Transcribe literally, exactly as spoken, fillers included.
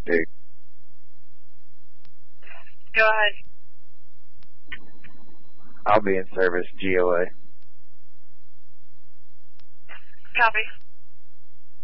two. Go ahead. I'll be in service, G O A. Copy.